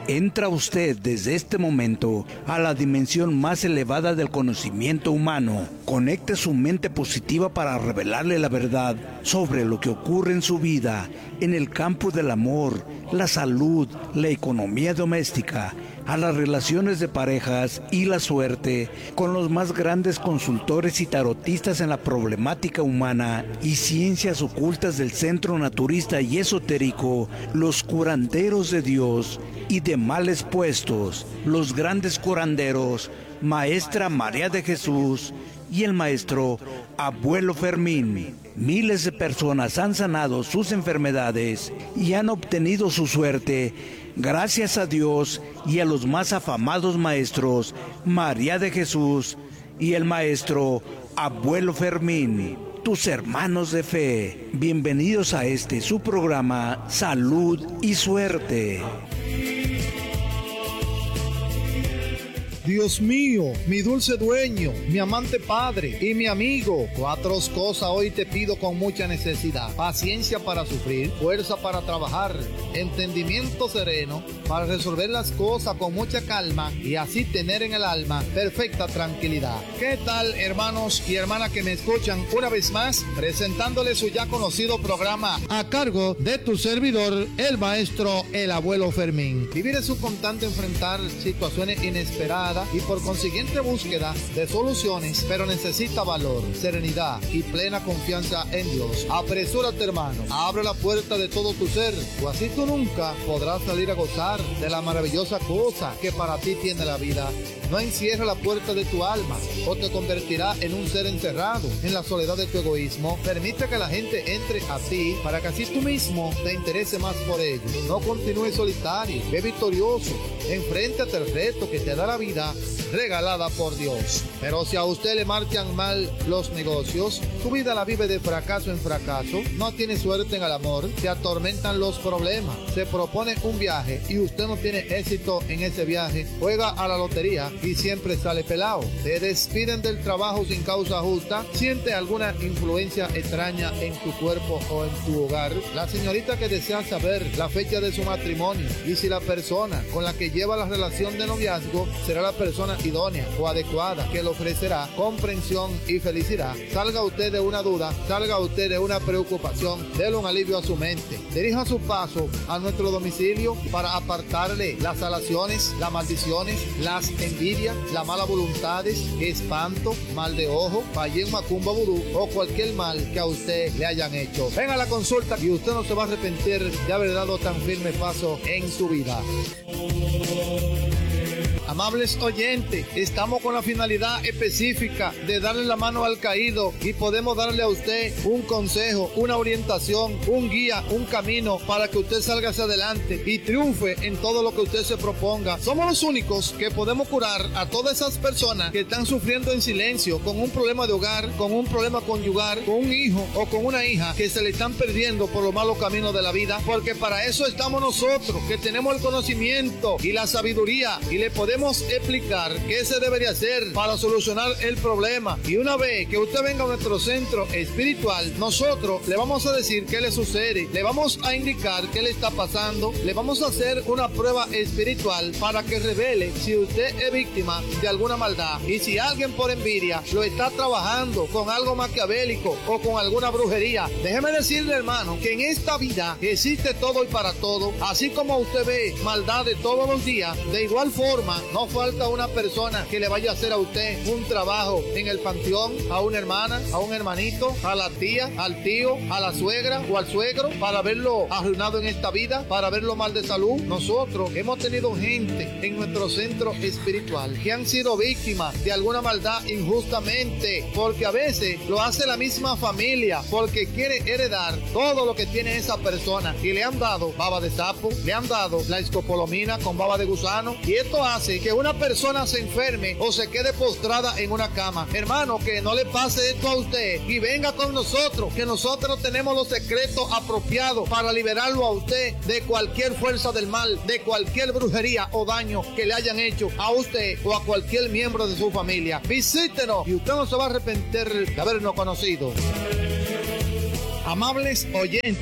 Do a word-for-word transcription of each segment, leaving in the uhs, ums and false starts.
Entra usted desde este momento a la dimensión más elevada del conocimiento humano. Conecte su mente positiva para revelarle la verdad sobre lo que ocurre en su vida, en el campo del amor, la salud, la economía doméstica, a las relaciones de parejas y la suerte, con los más grandes consultores y tarotistas en la problemática humana y ciencias ocultas del centro naturista y esotérico, los curanderos de Dios y de males puestos, los grandes curanderos, Maestra María de Jesús y el maestro Abuelo Fermín. Miles de personas han sanado sus enfermedades y han obtenido su suerte gracias a Dios y a los más afamados maestros María de Jesús y el maestro Abuelo Fermín. Tus hermanos de fe, bienvenidos a este su programa Salud y Suerte. Dios mío, mi dulce dueño, mi amante Padre y mi amigo, cuatro cosas hoy te pido con mucha necesidad: paciencia para sufrir, fuerza para trabajar, entendimiento sereno para resolver las cosas con mucha calma y así tener en el alma perfecta tranquilidad. ¿Qué tal, hermanos y hermanas que me escuchan una vez más, presentándoles su ya conocido programa a cargo de tu servidor, el maestro, el Abuelo Fermín? Vivir es un constante enfrentar situaciones inesperadas y por consiguiente búsqueda de soluciones, pero necesita valor, serenidad y plena confianza en Dios. Apresúrate, hermano, abre la puerta de todo tu ser, o así tú nunca podrás salir a gozar de la maravillosa cosa que para ti tiene la vida. No encierra la puerta de tu alma o te convertirá en un ser encerrado en la soledad de tu egoísmo. Permite que la gente entre a ti para que así tú mismo te interese más por ellos. No continúes solitario, ve victorioso, enfréntate al reto que te da la vida regalada por Dios. Pero si a usted le marchan mal los negocios, su vida la vive de fracaso en fracaso, no tiene suerte en el amor, se atormentan los problemas, se propone un viaje y usted no tiene éxito en ese viaje, juega a la lotería y siempre sale pelado, te despiden del trabajo sin causa justa, siente alguna influencia extraña en tu cuerpo o en tu hogar, la señorita que desea saber la fecha de su matrimonio y si la persona con la que lleva la relación de noviazgo será la persona idónea o adecuada que le ofrecerá comprensión y felicidad. Salga usted de una duda, salga usted de una preocupación, déle un alivio a su mente. Dirija su paso a nuestro domicilio para apartarle las alaciones, las maldiciones, las envidias, las malas voluntades, espanto, mal de ojo, payén, macumba, vudú o cualquier mal que a usted le hayan hecho. Venga a la consulta y usted no se va a arrepentir de haber dado tan firme paso en su vida. Amables oyentes, estamos con la finalidad específica de darle la mano al caído y podemos darle a usted un consejo, una orientación, un guía, un camino para que usted salga hacia adelante y triunfe en todo lo que usted se proponga. Somos los únicos que podemos curar a todas esas personas que están sufriendo en silencio con un problema de hogar, con un problema conyugal, con un hijo o con una hija que se le están perdiendo por los malos caminos de la vida, porque para eso estamos nosotros, que tenemos el conocimiento y la sabiduría y le podemos explicar qué se debería hacer para solucionar el problema. Y una vez que usted venga a nuestro centro espiritual, nosotros le vamos a decir qué le sucede, le vamos a indicar qué le está pasando, le vamos a hacer una prueba espiritual para que revele si usted es víctima de alguna maldad y si alguien por envidia lo está trabajando con algo maquiavélico o con alguna brujería. Déjeme decirle, hermano, que en esta vida existe todo y para todo. Así como usted ve maldades todos los días, de igual forma no falta una persona que le vaya a hacer a usted un trabajo en el panteón, a una hermana, a un hermanito, a la tía, al tío, a la suegra o al suegro, para verlo arruinado en esta vida, para verlo mal de salud. Nosotros hemos tenido gente en nuestro centro espiritual que han sido víctimas de alguna maldad injustamente, porque a veces lo hace la misma familia, porque quiere heredar todo lo que tiene esa persona, y le han dado baba de sapo, le han dado la escopolomina con baba de gusano, y esto hace que una persona se enferme o se quede postrada en una cama. Hermano, que no le pase esto a usted y venga con nosotros, que nosotros tenemos los secretos apropiados para liberarlo a usted de cualquier fuerza del mal, de cualquier brujería o daño que le hayan hecho a usted o a cualquier miembro de su familia. Visítenos y usted no se va a arrepentir de habernos conocido. Amables oyentes,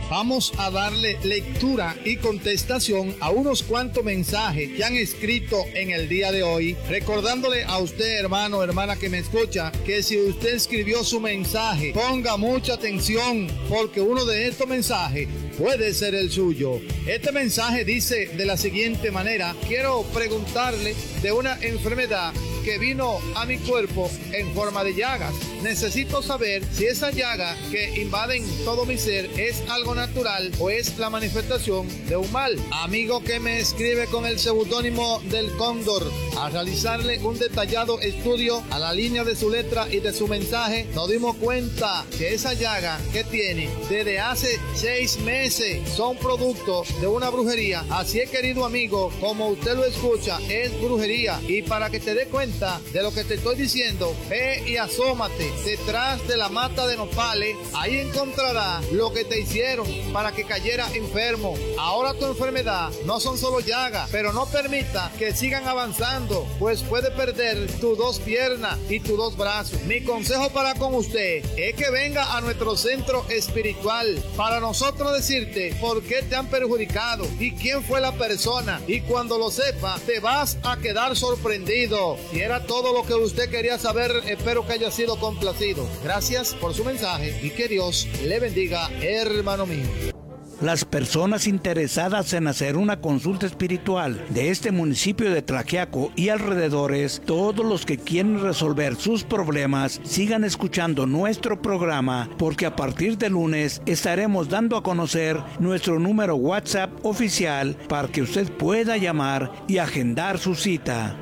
Vamos a darle lectura y contestación a unos cuantos mensajes que han escrito en el día de hoy, recordándole a usted, hermano, hermana que me escucha, que si usted escribió su mensaje, ponga mucha atención, porque uno de estos mensajes puede ser el suyo. Este mensaje dice de la siguiente manera: quiero preguntarle de una enfermedad que vino a mi cuerpo en forma de llagas. Necesito saber si esa llaga que invaden todo mi ser es algo natural o es la manifestación de un mal. Amigo que me escribe con el seudónimo del Cóndor, al realizarle un detallado estudio a la línea de su letra y de su mensaje, nos dimos cuenta que esa llaga que tiene desde hace seis meses son producto de una brujería. Así es, querido amigo, como usted lo escucha, es brujería. Y para que te dé cuenta de lo que te estoy diciendo, ve y asómate detrás de la mata de nopales. Ahí encontrarás lo que te hicieron para que cayera enfermo. Ahora tu enfermedad no son solo llagas, pero no permita que sigan avanzando, pues puede perder tus dos piernas y tus dos brazos. Mi consejo para con usted es que venga a nuestro centro espiritual para nosotros decirte por qué te han perjudicado y quién fue la persona, y cuando lo sepa te vas a quedar sorprendido. Y era todo lo que usted quería saber. Espero que haya sido complacido. Gracias por su mensaje y que Dios le bendiga, hermano mío. Las personas interesadas en hacer una consulta espiritual de este municipio de Tlaxiaco y alrededores, todos los que quieren resolver sus problemas, sigan escuchando nuestro programa, porque a partir de lunes estaremos dando a conocer nuestro número WhatsApp oficial para que usted pueda llamar y agendar su cita.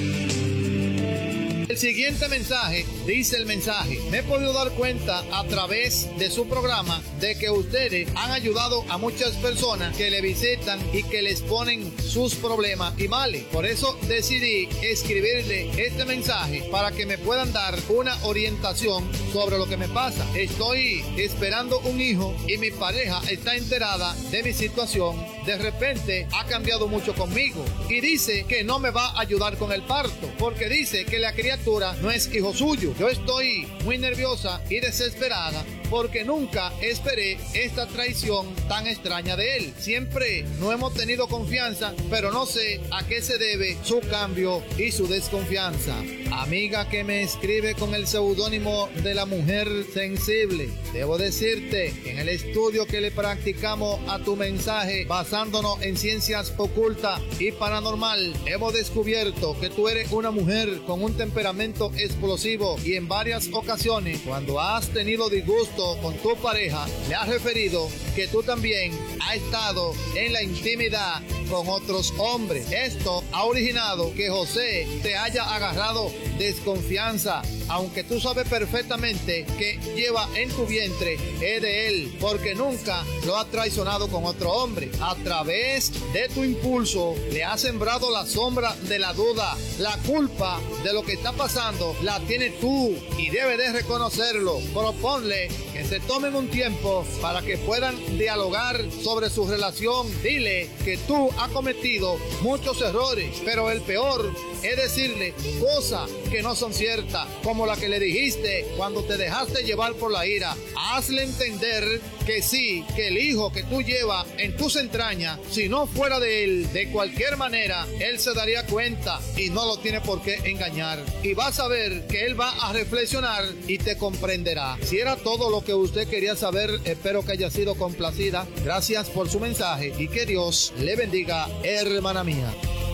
El siguiente mensaje, dice el mensaje: me he podido dar cuenta a través de su programa de que ustedes han ayudado a muchas personas que le visitan y que les ponen sus problemas y males. Por eso decidí escribirle este mensaje para que me puedan dar una orientación sobre lo que me pasa. Estoy esperando un hijo y mi pareja está enterada de mi situación. De repente ha cambiado mucho conmigo y dice que no me va a ayudar con el parto, porque dice que la criatura no es hijo suyo. Yo estoy muy nerviosa y desesperada porque nunca esperé esta traición tan extraña de él. Siempre no hemos tenido confianza, pero no sé a qué se debe su cambio y su desconfianza. Amiga que me escribe con el seudónimo de la mujer sensible, debo decirte que en el estudio que le practicamos a tu mensaje, basándonos en ciencias ocultas y paranormal, hemos descubierto que tú eres una mujer con un temperamento explosivo, y en varias ocasiones, cuando has tenido disgusto con tu pareja, le has referido que tú también has estado en la intimidad con otros hombres. Esto ha originado que José te haya agarrado desconfianza, aunque tú sabes perfectamente que lleva en tu vientre es de él, porque nunca lo ha traicionado con otro hombre. A través de tu impulso le has sembrado la sombra de la duda. La culpa de lo que está pasando la tienes tú y debes de reconocerlo. Proponle que se tomen un tiempo para que puedan dialogar sobre su relación. Dile que tú has cometido muchos errores, pero el peor es decirle cosas que no son ciertas, como la que le dijiste cuando te dejaste llevar por la ira. Hazle entender que sí, que el hijo que tú llevas en tus entrañas, si no fuera de él, de cualquier manera, él se daría cuenta y no lo tiene por qué engañar. Y vas a ver que él va a reflexionar y te comprenderá. Si era todo lo que usted quería saber, espero que haya sido complacida. Gracias por su mensaje y que Dios le bendiga, hermana mía.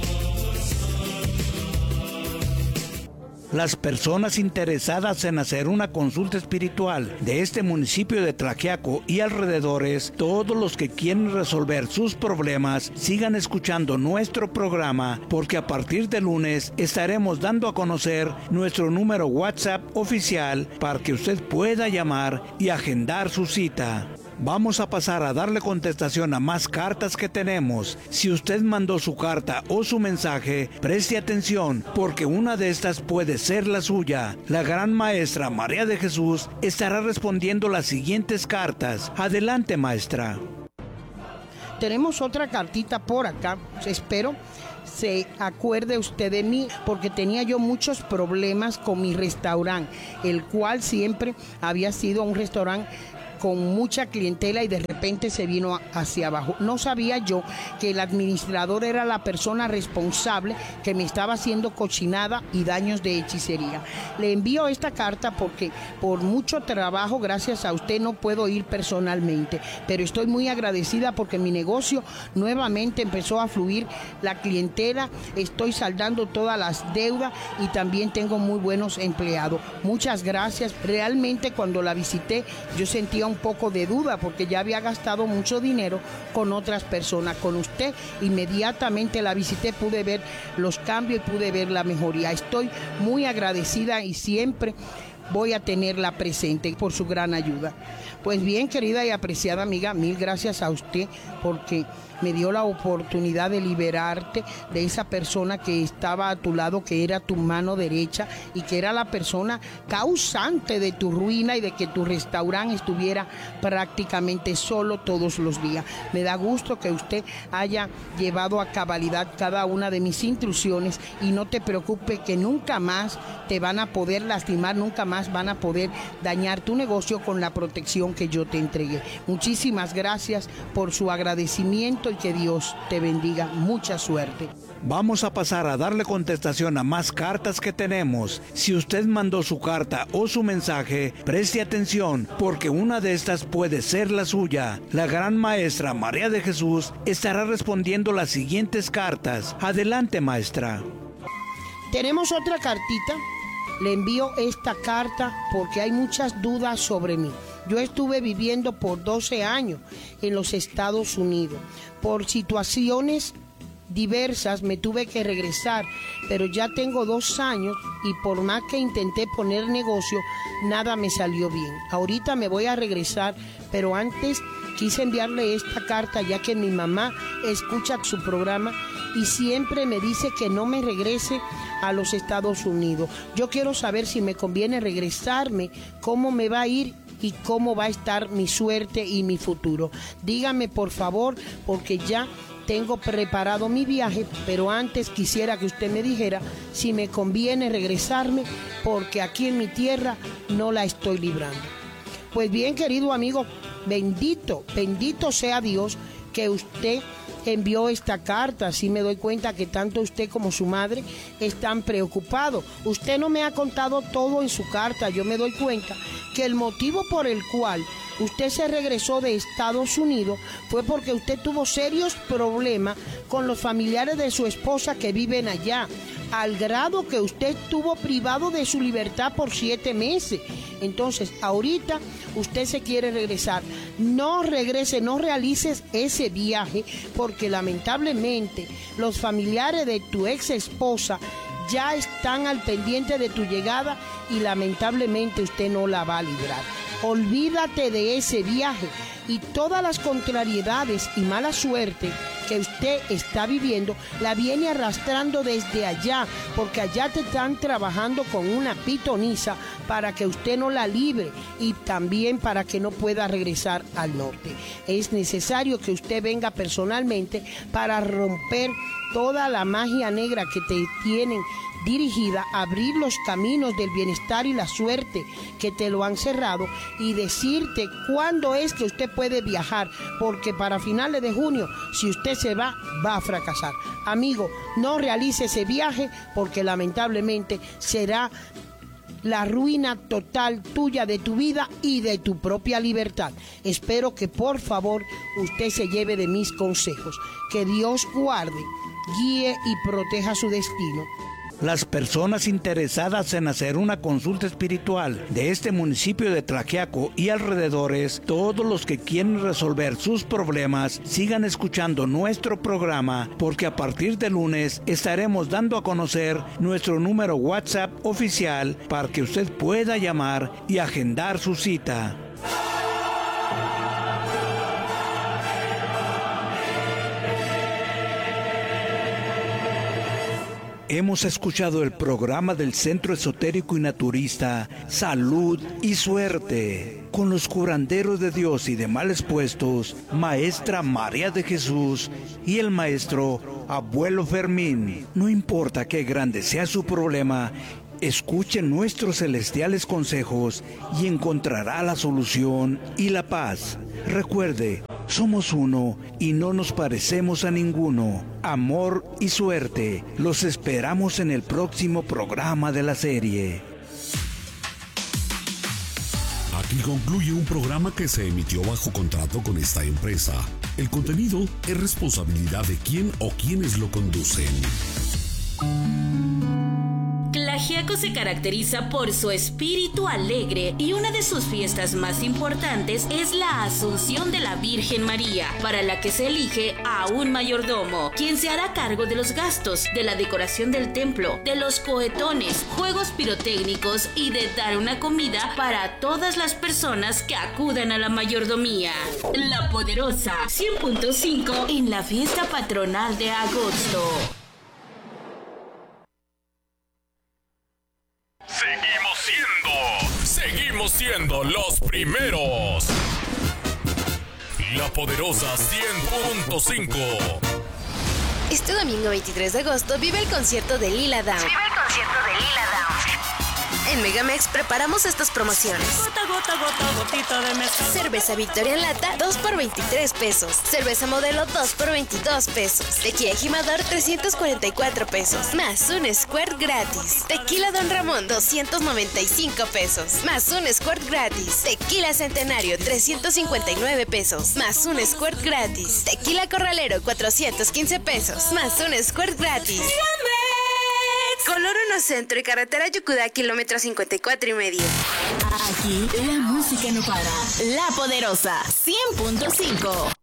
Las personas interesadas en hacer una consulta espiritual de este municipio de Tlaxiaco y alrededores, todos los que quieren resolver sus problemas, sigan escuchando nuestro programa, porque a partir de lunes estaremos dando a conocer nuestro número WhatsApp oficial para que usted pueda llamar y agendar su cita. Vamos a pasar a darle contestación a más cartas que tenemos. Si usted mandó su carta o su mensaje, preste atención, porque una de estas puede ser la suya. La gran maestra María de Jesús estará respondiendo las siguientes cartas. Adelante, maestra. Tenemos otra cartita por acá. Espero se acuerde usted de mí, porque tenía yo muchos problemas con mi restaurante, el cual siempre había sido un restaurante con mucha clientela y de repente se vino hacia abajo. No sabía yo que el administrador era la persona responsable que me estaba haciendo cochinada y daños de hechicería. Le envío esta carta porque por mucho trabajo, gracias a usted, no puedo ir personalmente, pero estoy muy agradecida porque mi negocio nuevamente empezó a fluir, la clientela, estoy saldando todas las deudas y también tengo muy buenos empleados. Muchas gracias. Realmente cuando la visité yo sentía un poco de duda porque ya había gastado mucho dinero con otras personas. Con usted inmediatamente la visité, pude ver los cambios y pude ver la mejoría. Estoy muy agradecida y siempre voy a tenerla presente por su gran ayuda. Pues bien, querida y apreciada amiga, mil gracias a usted porque me dio la oportunidad de liberarte de esa persona que estaba a tu lado, que era tu mano derecha y que era la persona causante de tu ruina y de que tu restaurante estuviera prácticamente solo todos los días. Me da gusto que usted haya llevado a cabalidad cada una de mis instrucciones y no te preocupes que nunca más te van a poder lastimar, nunca más van a poder dañar tu negocio con la protección que yo te entregué. Muchísimas gracias por su agradecimiento y que Dios te bendiga. Mucha suerte. Vamos a pasar a darle contestación a más cartas que tenemos. Si usted mandó su carta o su mensaje, preste atención porque una de estas puede ser la suya. La gran maestra María de Jesús estará respondiendo las siguientes cartas. Adelante, maestra. Tenemos otra cartita. Le envío esta carta porque hay muchas dudas sobre mí. Yo estuve viviendo por doce años en los Estados Unidos. Por situaciones diversas me tuve que regresar, pero ya tengo dos años y por más que intenté poner negocio, nada me salió bien. Ahorita me voy a regresar, pero antes quise enviarle esta carta ya que mi mamá escucha su programa y siempre me dice que no me regrese a los Estados Unidos. Yo quiero saber si me conviene regresarme, cómo me va a ir y cómo va a estar mi suerte y mi futuro. Dígame por favor, porque ya tengo preparado mi viaje, pero antes quisiera que usted me dijera si me conviene regresarme, porque aquí en mi tierra no la estoy librando. Pues bien, querido amigo, bendito, bendito sea Dios que usted envió esta carta. Así me doy cuenta que tanto usted como su madre están preocupados. Usted no me ha contado todo en su carta. Yo me doy cuenta que el motivo por el cual usted se regresó de Estados Unidos fue porque usted tuvo serios problemas con los familiares de su esposa que viven allá, al grado que usted estuvo privado de su libertad por siete meses. Entonces, ahorita usted se quiere regresar. No regrese, no realices ese viaje, porque lamentablemente los familiares de tu ex esposa ya están al pendiente de tu llegada y lamentablemente usted no la va a librar. Olvídate de ese viaje y todas las contrariedades y mala suerte que usted está viviendo la viene arrastrando desde allá, porque allá te están trabajando con una pitonisa para que usted no la libre y también para que no pueda regresar al norte. Es necesario que usted venga personalmente para romper toda la magia negra que te tienen dirigida, abrir los caminos del bienestar y la suerte que te lo han cerrado y decirte cuándo es que usted puede viajar, porque para finales de junio, si usted se va, va a fracasar. Amigo, no realice ese viaje porque lamentablemente será la ruina total tuya, de tu vida y de tu propia libertad. Espero que por favor usted se lleve de mis consejos. Que Dios guarde, guíe y proteja su destino. Las personas interesadas en hacer una consulta espiritual de este municipio de Tlaxiaco y alrededores, todos los que quieren resolver sus problemas, sigan escuchando nuestro programa, porque a partir de lunes estaremos dando a conocer nuestro número WhatsApp oficial para que usted pueda llamar y agendar su cita. Hemos escuchado el programa del Centro Esotérico y Naturista Salud y Suerte, con los curanderos de Dios y de males puestos, Maestra María de Jesús y el Maestro Abuelo Fermín. No importa qué grande sea su problema, Escuche nuestros celestiales consejos y encontrará la solución y la paz. Recuerde, somos uno y no nos parecemos a ninguno. Amor y suerte. Los esperamos en el próximo programa de la serie. Aquí concluye un programa que se emitió bajo contrato con esta empresa. El contenido es responsabilidad de quien o quienes lo conducen. Tlaxiaco se caracteriza por su espíritu alegre y una de sus fiestas más importantes es la Asunción de la Virgen María, para la que se elige a un mayordomo, quien se hará cargo de los gastos, de la decoración del templo, de los cohetones, juegos pirotécnicos y de dar una comida para todas las personas que acudan a la mayordomía. La Poderosa cien punto cinco en la fiesta patronal de agosto. Seguimos siendo, seguimos siendo los primeros. La Poderosa cien punto cinco. Este domingo veintitrés de agosto vive el concierto de Lila Downs. Vive el concierto de Lila Downs. En Megamex preparamos estas promociones. Gota, gota, gota, gotita de mezcal. Cerveza Victoria en lata, dos por veintitrés pesos. Cerveza Modelo, dos por veintidós pesos. Tequila Jimador, trescientos cuarenta y cuatro pesos. Más un squirt gratis. Tequila Don Ramón, doscientos noventa y cinco pesos. Más un squirt gratis. Tequila Centenario, trescientos cincuenta y nueve pesos. Más un squirt gratis. Tequila Corralero, cuatrocientos quince pesos. Más un squirt gratis. Color uno Centro y Carretera Yucudá, kilómetro cincuenta y cuatro y medio. Aquí la música no para. La Poderosa cien punto cinco.